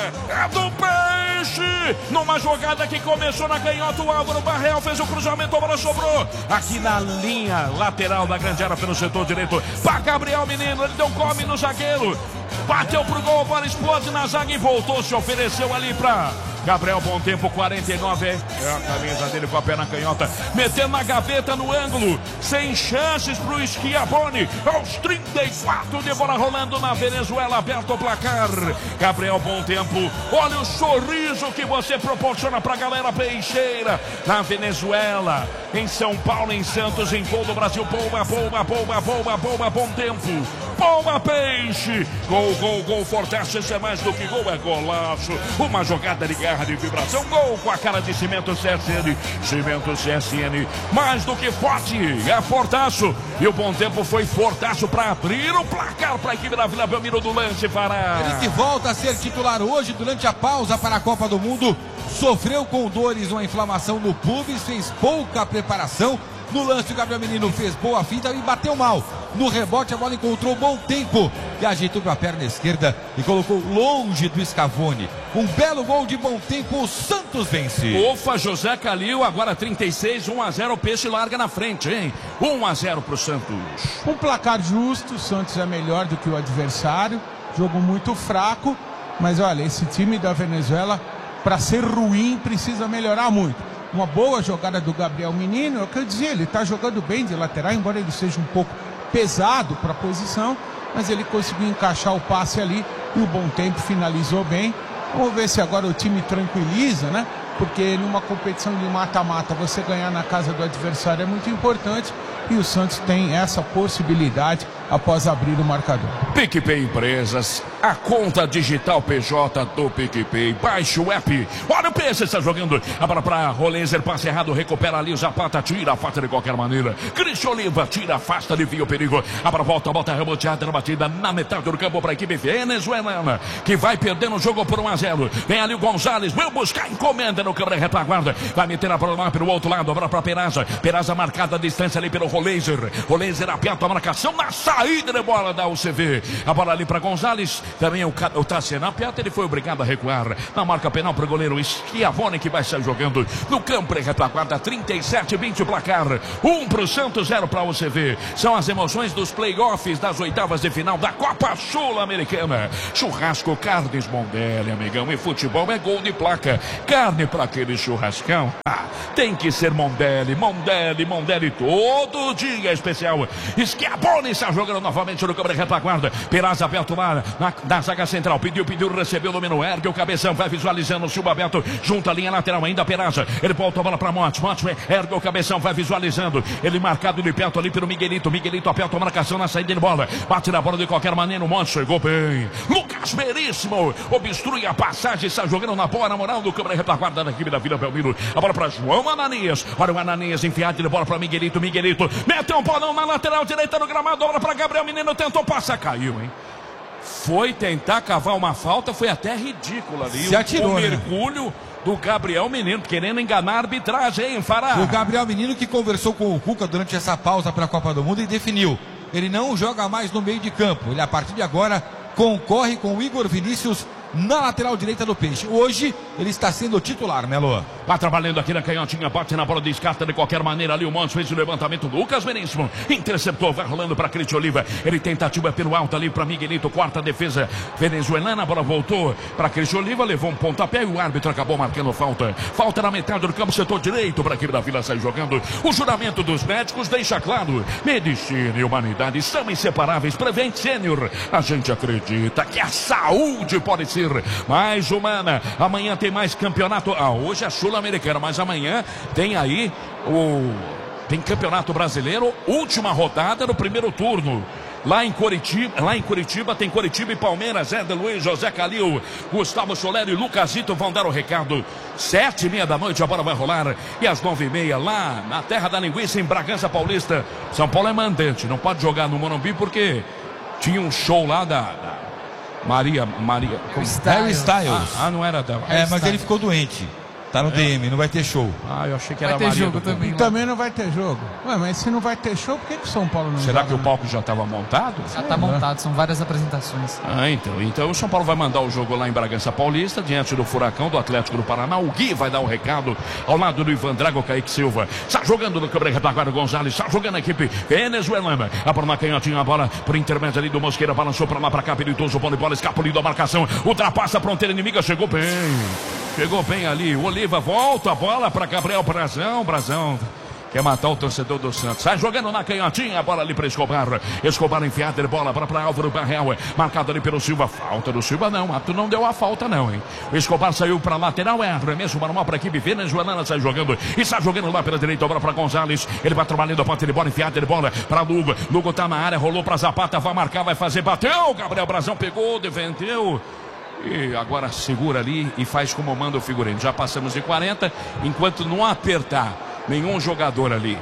é do Peixe. Numa jogada que começou na canhota, o Álvaro Barreal fez o cruzamento, a bola sobrou aqui na linha lateral da grande área pelo setor direito para Gabriel Menino. Ele deu come no zagueiro, bateu pro gol, a bola explode na zaga e voltou, se ofereceu ali para Gabriel. Bom tempo, 49, é a camisa dele com a pé na canhota, metendo na gaveta no ângulo, sem chances pro Schiavone, aos 34 de bola rolando na Venezuela, aberto o placar. Gabriel, bom tempo, olha o sorriso que você proporciona pra galera peixeira, na Venezuela, em São Paulo, em Santos, em gol do Brasil, bomba, bom tempo, bomba Peixe, gol, forte, isso é mais do que gol, é golaço, uma jogada de garra, de vibração, gol com a cara de Cimento CSN, mais do que forte, é fortaço, e o bom tempo foi fortaço para abrir o placar para a equipe da Vila Belmiro do lance. Fará ele que volta a ser titular hoje durante a pausa para a Copa do Mundo, sofreu com dores, uma inflamação no pubis, fez pouca preparação. No lance, o Gabriel Menino fez boa finta e bateu mal. No rebote, a bola encontrou bom tempo e ajeitou com a perna esquerda e colocou longe do Schiavone. Um belo gol de bom tempo, o Santos vence. Ufa, José Calil, agora 36, 1-0, o Peixe larga na frente, hein? 1-0 pro Santos. Um placar justo, o Santos é melhor do que o adversário, jogo muito fraco, mas olha, esse time da Venezuela, para ser ruim, precisa melhorar muito. Uma boa jogada do Gabriel Menino, é o que eu dizia, ele está jogando bem de lateral, embora ele seja um pouco pesado para a posição, mas ele conseguiu encaixar o passe ali e o bom tempo finalizou bem. Vamos ver se agora o time tranquiliza, né? Porque numa competição de mata-mata você ganhar na casa do adversário é muito importante e o Santos tem essa possibilidade após abrir o marcador. PicPay Empresas, a conta digital PJ do PicPay. Baixe o app. Olha o Peixe, está jogando a bola para Rolenzer, passe errado, recupera ali o Zapata, tira, afasta de qualquer maneira. Cristian Oliva, tira, afasta, alivia o perigo. A bola volta reboteada na batida na metade do campo para a equipe venezuelana, que vai perdendo o jogo por 1-0. Vem ali o Gonzalez, vai buscar encomenda no câmera retaguarda, vai meter a bola pelo outro lado, a bola para Peraza marcada a distância ali pelo Rolenzer aperta a marcação na saída de bola da UCV. A bola ali para Gonzalez, também o Tassiano aperta, ele foi obrigado a recuar na marca penal para o goleiro Schiavone, que vai sair jogando no campo de retaguarda. 37-20 o placar, 1 para o Santos, 0 para a UCV. São as emoções dos playoffs das oitavas de final da Copa Sul-Americana. Churrasco Carnes Mondelli, amigão, e futebol é gol de placa. Carne para aquele churrascão, tem que ser Mondelli, todo dia especial. Schiavone está jogando novamente no campo de retaguarda. Peraza aberto lá na zaga central, pediu, recebeu, dominou, ergue o cabeção, vai visualizando o Silva aberto, junta a linha lateral, ainda Peraza, ele volta a bola para Montes, ergue o cabeção, vai visualizando, ele marcado de perto ali pelo Miguelito aperta a marcação na saída de bola, bate na bola de qualquer maneira, o Montes chegou bem, Lucas Veríssimo obstrui a passagem, está jogando na boa, na moral do campo de retaguarda da equipe da Vila Belmiro. A bola para João Ananias, olha o Ananias enfiado de bola para Miguelito, meteu um bolão na lateral direita no gramado, a bola para Gabriel Menino, tentou passar, caiu, hein? Foi tentar cavar uma falta, foi até ridículo ali. Se atirou, o mergulho do Gabriel Menino, querendo enganar a arbitragem, hein, Fará? O Gabriel Menino que conversou com o Cuca durante essa pausa para a Copa do Mundo e definiu. Ele não joga mais no meio de campo. Ele, a partir de agora, concorre com o Igor Vinícius na lateral direita do Peixe. Hoje ele está sendo titular, Melo. Vai trabalhando aqui na canhotinha, bate na bola, descarta de qualquer maneira ali o Montes, fez o levantamento, Lucas Veríssimo interceptou, vai rolando para Cristian Oliva, ele tentativa pelo alto ali para Miguelito, quarta defesa venezuelana, a bola voltou para Cristian Oliva, levou um pontapé e o árbitro acabou marcando falta na metade do campo, setor direito para a equipe da Vila sair jogando. O juramento dos médicos deixa claro, medicina e humanidade são inseparáveis. Prevent Sênior, a gente acredita que a saúde pode ser mais humana. Amanhã tem mais campeonato, hoje é Sul-Americana, mas amanhã tem aí tem Campeonato Brasileiro, última rodada do primeiro turno. Lá em Curitiba tem Curitiba e Palmeiras, Zé de Luiz, José Calil, Gustavo Soler e Lucasito vão dar o recado. 7h30 da noite a bola vai rolar e às 9h30 lá na terra da linguiça em Bragança Paulista. São Paulo é mandante, não pode jogar no Morumbi porque tinha um show lá da Maria Harry Styles. Não era dela. Mas ele ficou doente. Tá no DM, não vai ter show. Eu achei que era vai ter Maria jogo do também. E também não vai ter jogo. Ué, mas se não vai ter show, por que o São Paulo não Será joga, que o né? palco já estava montado? Já tá montado, são várias apresentações. Então o São Paulo vai mandar o jogo lá em Bragança Paulista, diante do Furacão do Atlético do Paraná. O Gui vai dar o recado ao lado do Ivan Drago, Kaique Silva. Está jogando no câmera retaguarda Gonzalez, está jogando a equipe venezuelana. A bola na canhotinha, a bola por intermédio ali do Mosqueira, balançou para lá, para cá, perigoso, bola escapulindo a marcação, ultrapassa a fronteira inimiga, chegou bem ali. O Oliva volta a bola para Gabriel Brazão. Quer matar o torcedor do Santos. Sai jogando na canhotinha, a bola ali para Escobar. Escobar enfiada de bola para Álvaro Barreal. Marcado ali pelo Silva. Falta do Silva, não. Tu não deu a falta, não, hein? O Escobar saiu para lateral. Arremesso manual para a equipe venezuelana. Sai jogando. E está jogando lá pela direita. A bola para Gonzalez. Ele vai trabalhando a ponta de bola. Enfiada de bola para Lugo. Lugo tá na área. Rolou para Zapata. Vai marcar, vai fazer. Bateu. Gabriel Brazão pegou, defendeu. E agora segura ali e faz como manda o figurino. Já passamos de 40. Enquanto não apertar nenhum jogador ali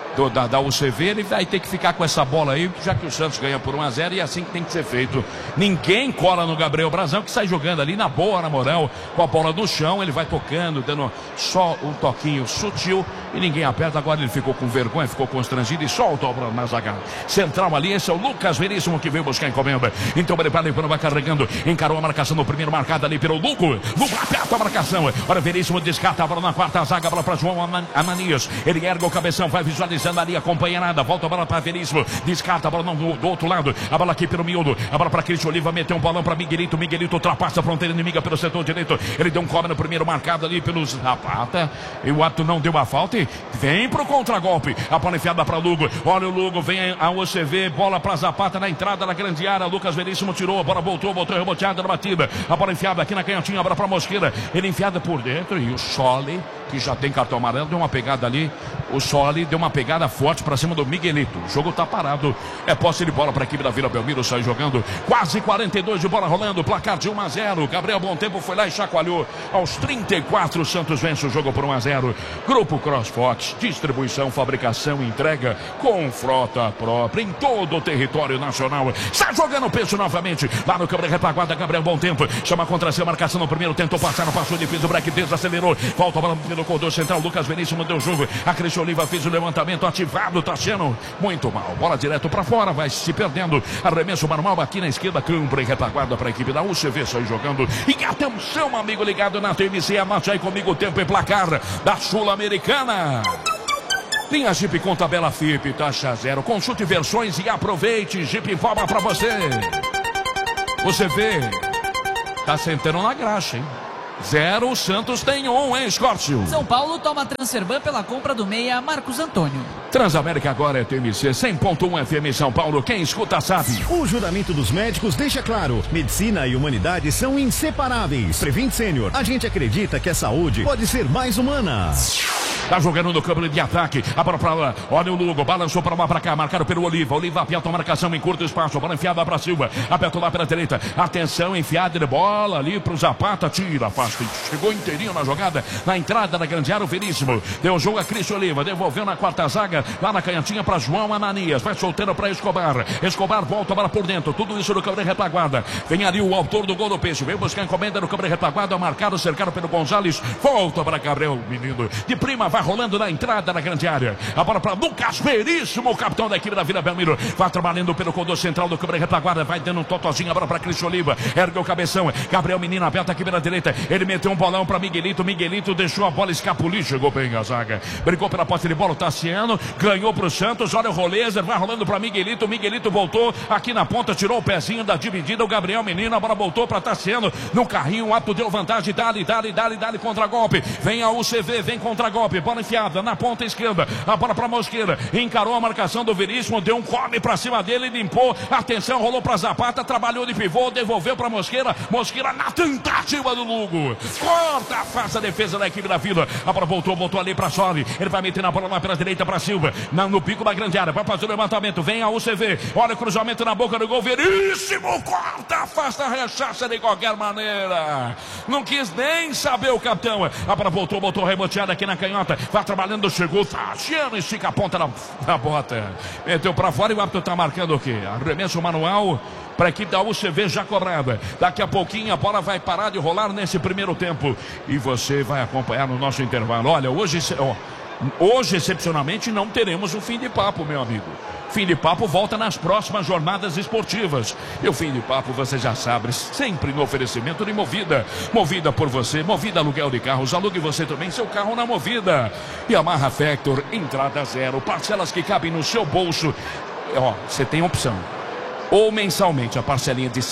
da UCV, ele vai ter que ficar com essa bola aí, já que o Santos ganha por 1-0, e é assim que tem que ser feito. Ninguém cola no Gabriel Brazão, que sai jogando ali na boa, na moral, com a bola no chão. Ele vai tocando, dando só um toquinho sutil e ninguém aperta. Agora ele ficou com vergonha, ficou constrangido e solta a bola na zaga central ali. Esse é o Lucas Veríssimo, que veio buscar a encomenda. Então ele vai carregando, encarou a marcação no primeiro, marcado ali pelo Lugo aperta a marcação. Olha, Veríssimo descarta a bola na quarta zaga, a bola para João Amanias. Ele ergue o cabeção, vai visualizando ali, acompanha nada, volta a bola para Veríssimo, descarta a bola do outro lado, a bola aqui pelo miúdo, a bola para Cristian Oliva, meteu um bolão para Miguelito ultrapassa a fronteira inimiga pelo setor direito. Ele deu um cobre no primeiro, marcado ali pelo Zapata, e o ato não deu a falta e vem pro contragolpe. A bola enfiada para Lugo, olha o Lugo, vem a UCV, bola para Zapata na entrada da grande área. Lucas Veríssimo tirou, a bola voltou reboteada na batida, a bola enfiada aqui na canhotinha, a bola para Mosqueira, ele enfiada por dentro, e o Soli, que já tem cartão amarelo, deu uma pegada ali. O Soli deu uma pegada forte para cima do Miguelito. O jogo tá parado. É posse de bola para a equipe da Vila Belmiro. Sai jogando quase 42 de bola rolando. Placar de 1-0. Gabriel Bom Tempo foi lá e chacoalhou. Aos 34, o Santos vence o jogo por 1-0. Grupo CrossFox. Distribuição, fabricação e entrega com frota própria em todo o território nacional. Sai jogando o peso novamente. Lá no câmera retaguarda, Gabriel Bom Tempo. Chama contra si a marcação no primeiro. Tentou passar, não passou. Defesa, o break desacelerou. Volta a bola pelo corredor central. Lucas Veríssimo deu jogo. A Cristian Oliva fez o levantamento ativado. Tá sendo muito mal. Bola direto para fora. Vai se perdendo. Arremesso manual aqui na esquerda. Câmara e retaguarda para a equipe da UCV. Sai jogando. E atenção, amigo ligado na TMC. Anote aí comigo o tempo e placar da Sul-Americana. Linha Jeep com tabela FIP, taxa zero. Consulte versões e aproveite. Jeep informa para você. Você vê. Tá sentando na graxa, hein? 0, o Santos tem 1, hein, Escórcio? São Paulo toma Transferban pela compra do meia Marcos Antônio. Transamérica agora é TMC 100.1 FM São Paulo. Quem escuta sabe. O juramento dos médicos deixa claro: medicina e humanidade são inseparáveis. Prevent Sênior, a gente acredita que a saúde pode ser mais humana. Tá jogando no campo de ataque. A bola pra lá. Olha o Lugo. Balançou pra lá, pra cá. Marcado pelo Oliva. Oliva aperta a marcação em curto espaço. A bola enfiada pra Silva. Aperta lá pela direita. Atenção, enfiada de bola ali pro Zapata. Tira, afasta. Chegou inteirinho na jogada. Na entrada da grande área, o Veríssimo. Deu jogo a Cristian Oliva. Devolveu na quarta zaga. Lá na canhotinha pra João Ananias. Vai solteiro pra Escobar. Escobar volta a bola por dentro. Tudo isso no câmera retaguarda. Vem ali o autor do gol do Peixe. Veio buscar encomenda no câmera retaguarda. Marcado, cercado pelo Gonzalez. Volta para Gabriel, menino. De prima, vai rolando na entrada da grande área. A bola para Lucas Veríssimo, o capitão da equipe da Vila Belmiro. Vai trabalhando pelo corredor central do câmera retaguarda. Vai dando um totozinho. A bola para Cristian Oliva. Ergue o cabeção. Gabriel, menino, aberta aqui pela direita. Ele meteu um bolão para Miguelito. Miguelito deixou a bola escapulir. Chegou bem a zaga. Brigou pela posse de bola. O Tassiano ganhou pro Santos. Olha o Rolezer. Vai rolando para Miguelito. Miguelito voltou aqui na ponta. Tirou o pezinho da dividida. O Gabriel, menino. A bola voltou para Tassiano. No carrinho. O ato deu vantagem. Dali contra-golpe. Vem a UCV. Vem contra-golpe. Bola enfiada na ponta esquerda. A bola para Mosqueira. Encarou a marcação do Veríssimo. Deu um come para cima dele. Limpou. Atenção. Rolou para Zapata. Trabalhou de pivô. Devolveu para Mosqueira. Mosqueira na tentativa do Lugo. Corta, faça a defesa da equipe da Vila. A bola voltou ali para Soli. Ele vai meter na bola lá pela direita para Silva. No pico da grande área. Vai fazer o levantamento. Vem a UCV. Olha o cruzamento na boca do gol. Veríssimo. Corta, afasta, rechaça de qualquer maneira. Não quis nem saber o capitão. A bola voltou reboteada aqui na canhota. canhota, vai trabalhando, chegou, Tassiano, estica a ponta na bota, meteu pra fora e o árbitro tá marcando o quê? Arremesso manual para a equipe da UCV já cobrada. Daqui a pouquinho a bola vai parar de rolar nesse primeiro tempo e você vai acompanhar no nosso intervalo. Olha, hoje excepcionalmente não teremos o fim de papo, meu amigo. Fim de papo volta nas próximas jornadas esportivas. E o fim de papo, você já sabe, sempre no oferecimento de Movida. Movida por você, Movida aluguel de carros. Alugue você também seu carro na Movida. Yamaha Factor, entrada zero, parcelas que cabem no seu bolso. Você tem opção. Ou mensalmente a parcelinha de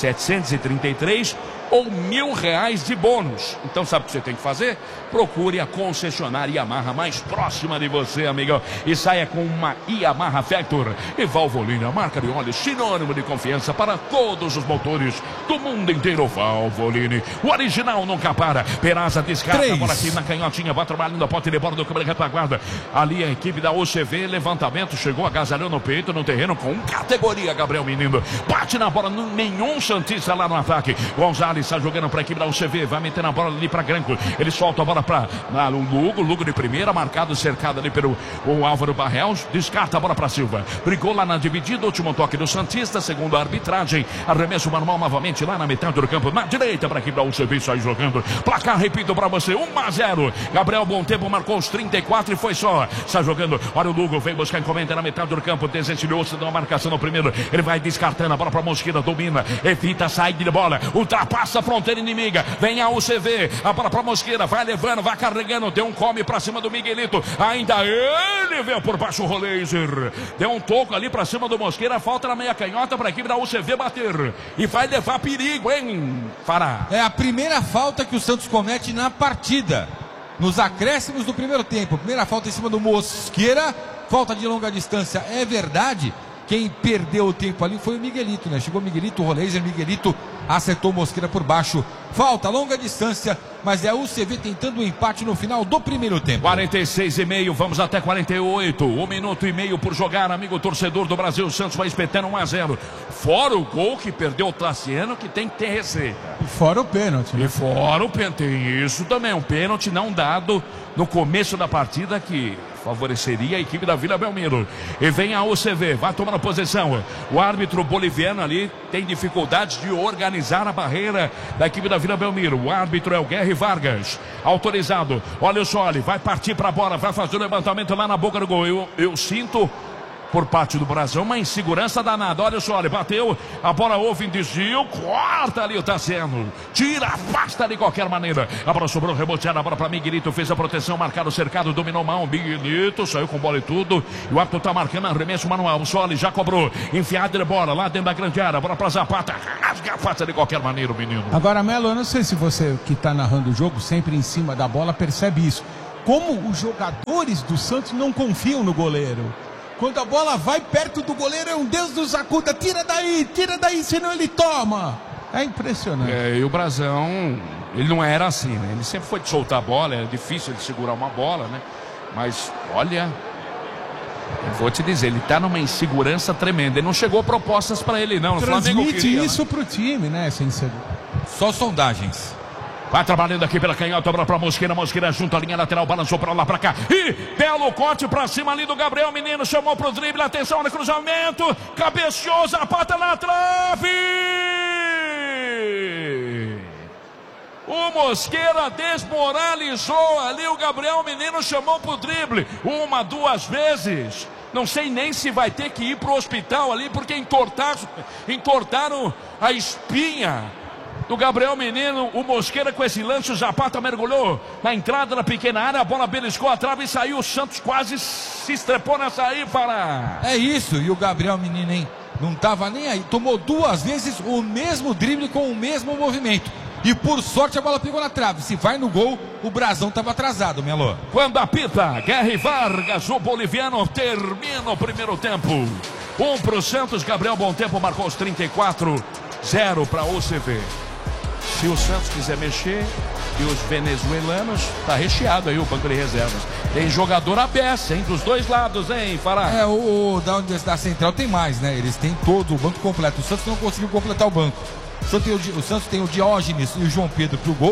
733 ou R$1.000 de bônus. Então sabe o que você tem que fazer? Procure a concessionária Yamaha mais próxima de você, amigão, e saia com uma Yamaha Factor. E Valvoline, a marca de óleo sinônimo de confiança para todos os motores do mundo inteiro. Valvoline, o original nunca para. Peraza descarta, bola aqui na canhotinha, vai trabalhando a ponta de bola do câmera retaguarda. Ali a equipe da UCV, levantamento, chegou, agasalhou no peito, no terreno, com categoria, Gabriel Menino. Bate na bola, nenhum santista lá no ataque. Gonzalez está jogando para a equipe da UCV, vai metendo a bola ali para Granco. Ele solta a bola para o Lugo de primeira, marcado, cercado ali pelo Álvaro Barrelos. Descarta a bola para Silva. Brigou lá na dividida, último toque do santista, segundo a arbitragem. Arremesso manual novamente lá na metade do campo, na direita para a equipe da UCV, sai jogando. Placar, repito para você, 1-0. Gabriel Bom Tempo marcou os 34 e foi só. Está jogando, olha o Lugo, veio buscar encomenda na metade do campo, desencilhou-se da marcação no primeiro. Ele vai descartando a bola para Mosqueira, domina, evita a saída de bola, ultrapassa a fronteira inimiga, vem a UCV, a bola para Mosqueira, vai levando, vai carregando, deu um come para cima do Miguelito, ainda ele veio por baixo o Roleiser, deu um toco ali para cima do Mosqueira, falta na meia canhota para a equipe da UCV bater, e vai levar perigo, hein, Fará? É a primeira falta que o Santos comete na partida, nos acréscimos do primeiro tempo. Primeira falta em cima do Mosqueira, falta de longa distância, é verdade. Quem perdeu o tempo ali foi o Miguelito, né? Chegou o Miguelito, o Roleiser, Miguelito acertou Mosqueira por baixo. Falta, longa distância, mas é a UCV tentando o empate no final do primeiro tempo. 46,5, vamos até 48. 1 minuto e meio por jogar, amigo torcedor do Brasil. O Santos vai espetando 1-0. Fora o gol que perdeu o Tassiano, que tem que ter receita. E fora o pênalti, né? E fora o pênalti, tem isso também. Um pênalti não dado no começo da partida que favoreceria a equipe da Vila Belmiro. E vem a UCV, vai tomando posição. O árbitro boliviano ali tem dificuldades de organizar a barreira da equipe da Vila Belmiro. O árbitro é o Guerri Vargas. Autorizado. Olha o Soli, vai partir para a bola, vai fazer o levantamento lá na boca do gol. Eu sinto por parte do Brasil uma insegurança danada. Olha o Soli, bateu, a bola houve em desvio, corta ali o Tassiano, tira, afasta de qualquer maneira. A bola sobrou, reboteada, a bola para Miguelito, fez a proteção, marcado, cercado, dominou mal, Miguelito, saiu com bola e tudo, e o árbitro tá marcando arremesso manual. O Soli já cobrou, enfiada de bola lá dentro da grande área, a bola para Zapata, rasga, afasta de qualquer maneira o menino. Agora, Melo, eu não sei se você que tá narrando o jogo sempre em cima da bola percebe isso, como os jogadores do Santos não confiam no goleiro. Quando a bola vai perto do goleiro, é um Deus nos acuda, tira daí, senão ele toma. É impressionante. E o Brasão, ele não era assim, né? Ele sempre foi de soltar a bola, é difícil de segurar uma bola, né? Mas, olha, eu vou te dizer, ele tá numa insegurança tremenda. Ele não chegou propostas para ele, não. O Flamengo queria, isso, né, pro time, né? Essa insegurança. Só sondagens. Vai trabalhando aqui pela canhota, bola pra Mosqueira, Mosqueira junto à linha lateral, balançou pra lá, pra cá. E belo corte pra cima ali do Gabriel Menino, chamou pro drible, atenção no cruzamento, cabeceou, Zapata na trave. O Mosqueira desmoralizou ali, o Gabriel Menino chamou pro drible, 1, 2 vezes. Não sei nem se vai ter que ir pro hospital ali, porque entortaram a espinha do Gabriel Menino. O Mosqueira com esse lance, o Zapata mergulhou na entrada da pequena área, a bola beliscou a trave e saiu. O Santos quase se estrepou nessa aí, para. É isso, e o Gabriel Menino, hein? Não tava nem aí, tomou 2 vezes o mesmo drible com o mesmo movimento. E por sorte a bola pegou na trave. Se vai no gol, o Brasão estava atrasado, Melo. Quando apita, Guerri Vargas, o boliviano, termina o primeiro tempo. 1 pro Santos, Gabriel Bom Tempo marcou os 34, 0 para o UCV. Se o Santos quiser mexer, e os venezuelanos, tá recheado aí o banco de reservas. Tem jogador a beça, hein? Dos dois lados, hein, Fará? Da Universidade Central tem mais, né? Eles têm todo o banco completo. O Santos não conseguiu completar o banco. O Santos tem o Diógenes e o João Pedro pro gol.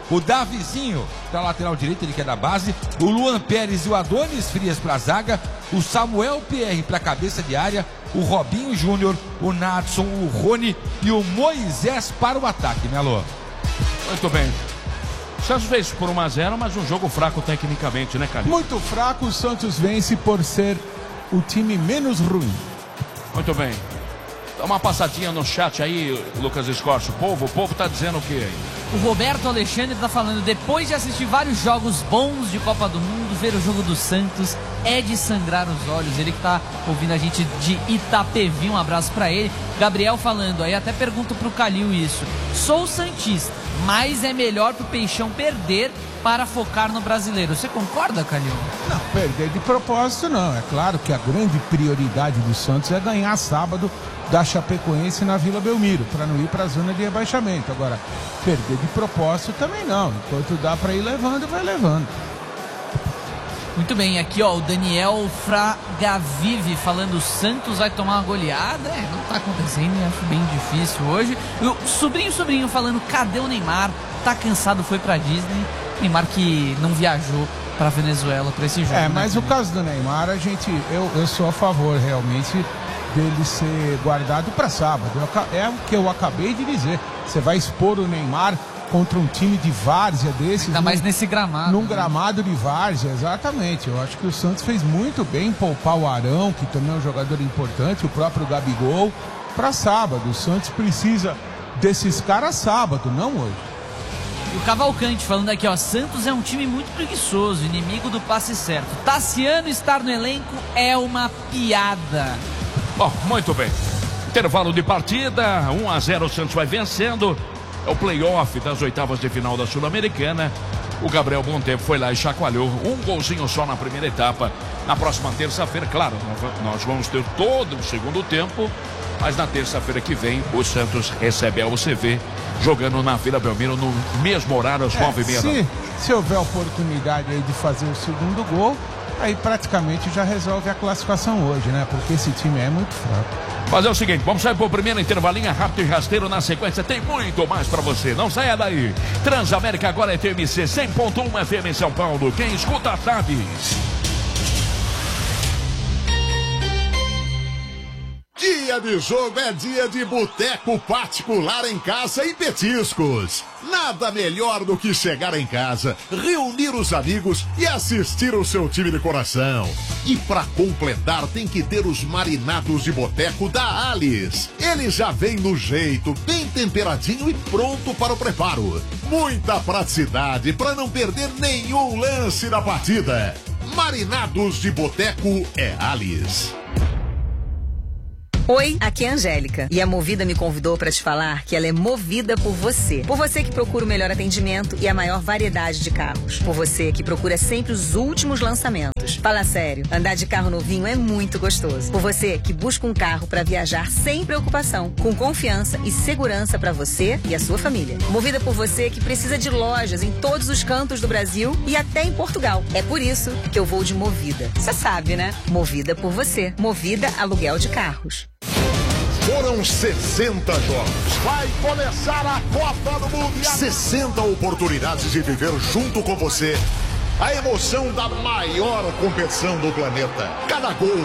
o Davizinho para lateral direito, ele que é da base, o Luan Pérez e o Adonis Frias para a zaga, o Samuel Pierre para cabeça de área, o Robinho Júnior, o Nadson, o Rony e o Moisés para o ataque, né, Alô? Muito bem. O Santos fez por 1-0, mas um jogo fraco tecnicamente, né, cara? Muito fraco, o Santos vence por ser o time menos ruim. Muito bem. Dá uma passadinha no chat aí, Lucas Escorcio. O povo tá dizendo o quê aí? O Roberto Alexandre tá falando, depois de assistir vários jogos bons de Copa do Mundo, ver o jogo do Santos é de sangrar os olhos. Ele que tá ouvindo a gente de Itapevi, um abraço pra ele. Gabriel falando, aí até pergunto pro Calil isso. Sou santista, mas é melhor pro Peixão perder para focar no brasileiro. Você concorda, Calil? Não, perder de propósito não. É claro que a grande prioridade do Santos é ganhar sábado da Chapecoense na Vila Belmiro, para não ir para a zona de rebaixamento. Agora, perder de propósito também não. Enquanto dá para ir levando, vai levando. Muito bem, aqui ó, o Daniel Fragavive falando, o Santos vai tomar uma goleada. Não tá acontecendo, acho bem difícil hoje. O sobrinho falando, cadê o Neymar? Tá cansado, foi pra Disney. Neymar que não viajou pra Venezuela pra esse jogo. Mas né? o caso do Neymar, eu sou a favor realmente dele ser guardado para sábado. É o que eu acabei de dizer. Você vai expor o Neymar contra um time de várzea desses. Ainda mais nesse gramado. Num gramado de várzea, exatamente. Eu acho que o Santos fez muito bem em poupar o Arão, que também é um jogador importante, o próprio Gabigol, para sábado. O Santos precisa desses caras sábado, não hoje. E o Cavalcante falando aqui, ó, Santos é um time muito preguiçoso, inimigo do passe certo. Tassiano estar no elenco é uma piada. Bom, muito bem. Intervalo de partida, 1-0 o Santos vai vencendo. É o playoff das oitavas de final da Sul-Americana. O Gabriel Montempo foi lá e chacoalhou. Um golzinho só na primeira etapa. Na próxima terça-feira, claro, nós vamos ter todo o segundo tempo. Mas na terça-feira que vem, o Santos recebe a UCV jogando na Vila Belmiro no mesmo horário, às 9h30. Se houver oportunidade aí de fazer o segundo gol, aí praticamente já resolve a classificação hoje, né? Porque esse time é muito fraco. Mas é o seguinte, vamos sair pro primeiro intervalinho rápido e rasteiro. Na sequência tem muito mais pra você, não saia daí. Transamérica agora é TMC 100.1 FM em São Paulo, quem escuta sabe. Dia de jogo é dia de boteco particular em casa e petiscos. Nada melhor do que chegar em casa, reunir os amigos e assistir o seu time de coração. E para completar tem que ter os marinados de boteco da Alice. Ele já vem no jeito, bem temperadinho e pronto para o preparo. Muita praticidade para não perder nenhum lance da partida. Marinados de boteco é Alice. Oi, aqui é a Angélica e a Movida me convidou para te falar que ela é movida por você. Por você que procura o melhor atendimento e a maior variedade de carros. Por você que procura sempre os últimos lançamentos. Fala sério, andar de carro novinho é muito gostoso. Por você que busca um carro para viajar sem preocupação, com confiança e segurança para você e a sua família. Movida por você que precisa de lojas em todos os cantos do Brasil e até em Portugal. É por isso que eu vou de Movida. Você sabe, né? Movida por você. Movida Aluguel de Carros. Foram 60 jogos. Vai começar a Copa do Mundo. 60 oportunidades de viver junto com você a emoção da maior competição do planeta. Cada gol,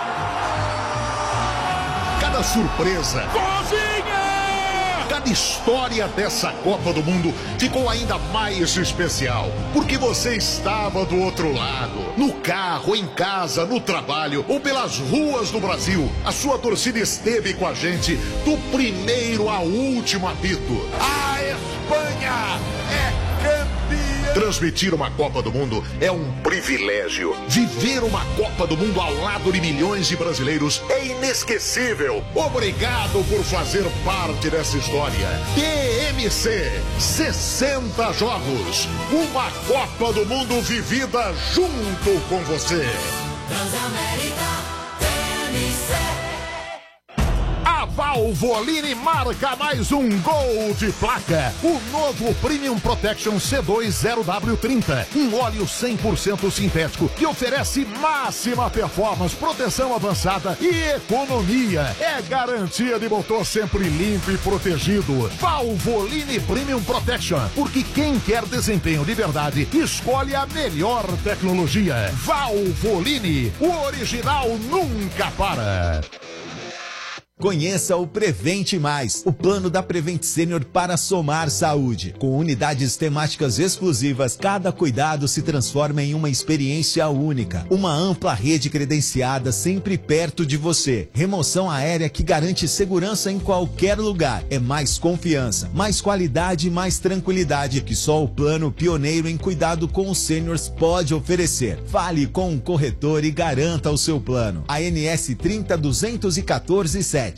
cada surpresa, cada história dessa Copa do Mundo ficou ainda mais especial, porque você estava do outro lado, no carro, em casa, no trabalho ou pelas ruas do Brasil. A sua torcida esteve com a gente do primeiro ao último apito. A Espanha é campeã! Transmitir uma Copa do Mundo é um privilégio. Viver uma Copa do Mundo ao lado de milhões de brasileiros é inesquecível. Obrigado por fazer parte dessa história. TMC, 60 jogos. Uma Copa do Mundo vivida junto com você. Transamérica, TMC. A Valvoline marca mais um gol de placa. O novo Premium Protection C2 0W30, um óleo 100% sintético que oferece máxima performance, proteção avançada e economia. É garantia de motor sempre limpo e protegido. Valvoline Premium Protection, porque quem quer desempenho de verdade escolhe a melhor tecnologia. Valvoline, o original nunca para. Conheça o Prevente Mais, o plano da Prevent Senior para somar saúde. Com unidades temáticas exclusivas, cada cuidado se transforma em uma experiência única. Uma ampla rede credenciada sempre perto de você. Remoção aérea que garante segurança em qualquer lugar. É mais confiança, mais qualidade e mais tranquilidade que só o plano pioneiro em cuidado com os seniors pode oferecer. Fale com o corretor e garanta o seu plano. ANS 30.214.7.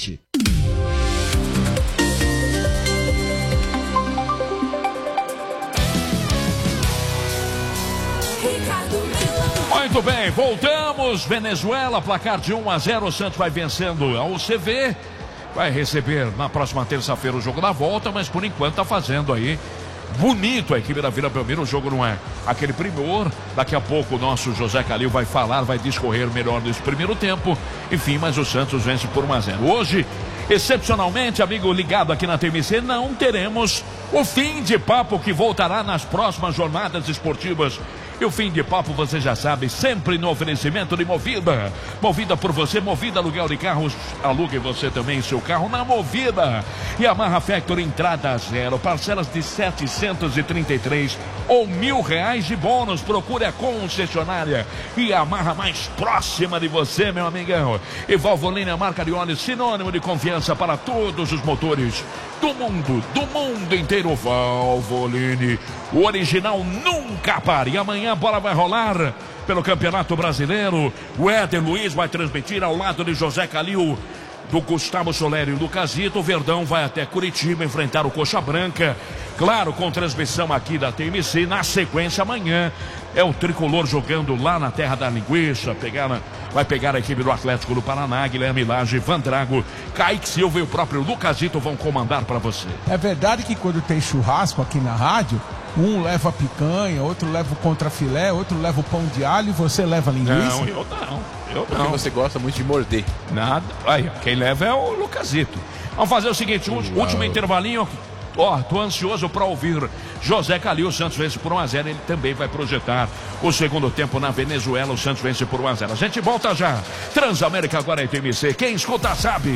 Muito bem, voltamos. Venezuela, placar de 1-0. O Santos vai vencendo a UCV. Vai receber na próxima terça-feira o jogo da volta, mas por enquanto tá fazendo aí bonito a equipe da Vila Belmiro. O jogo não é aquele primor. Daqui a pouco o nosso José Calil vai falar, vai discorrer melhor desse primeiro tempo. Enfim, mas o Santos vence por 1-0. Hoje, excepcionalmente, amigo ligado aqui na TMC, não teremos o Fim de Papo, que voltará nas próximas jornadas esportivas. E o Fim de Papo, você já sabe, sempre no oferecimento de Movida. Movida por você, Movida aluguel de carros. Alugue você também seu carro na Movida. E Yamaha Factory, entrada zero, parcelas de 733 ou R$1.000 de bônus. Procure a concessionária e Yamaha mais próxima de você, meu amigão. E Valvoline, a marca de óleo sinônimo de confiança para todos os motores do mundo inteiro. Valvoline, o original nunca para. E amanhã a bola vai rolar pelo Campeonato Brasileiro. O Éder Luiz vai transmitir ao lado de José Calil, do Gustavo Soleri e do Casito. O Verdão vai até Curitiba enfrentar o Coxa Branca, claro, com transmissão aqui da TMC. Na sequência, amanhã é o Tricolor jogando lá na Terra da Linguiça. Vai pegar a equipe do Atlético do Paraná. Guilherme Lage, Van Drago, Kaique Silva e o próprio Lucasito vão comandar para você. É verdade que quando tem churrasco aqui na rádio, um leva picanha, outro leva o contrafilé, outro leva o pão de alho e você leva linguiça? Não, eu não. Porque você gosta muito de morder. Nada. Aí, quem leva é o Lucasito. Vamos fazer o seguinte, último intervalinho. Tô ansioso para ouvir José Calil. O Santos vence por 1-0. Ele também vai projetar o segundo tempo na Venezuela. O Santos vence por 1-0. A gente volta já. Transamérica agora é TMC. Quem escuta sabe.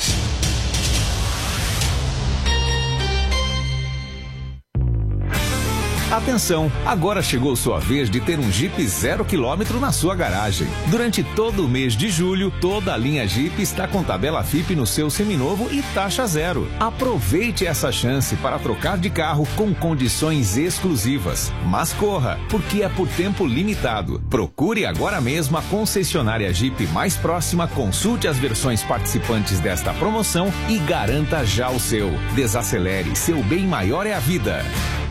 Atenção, agora chegou sua vez de ter um Jeep 0 km na sua garagem. Durante todo o mês de julho, toda a linha Jeep está com tabela FIP no seu seminovo e taxa zero. Aproveite essa chance para trocar de carro com condições exclusivas. Mas corra, porque é por tempo limitado. Procure agora mesmo a concessionária Jeep mais próxima, consulte as versões participantes desta promoção e garanta já o seu. Desacelere, seu bem maior é a vida.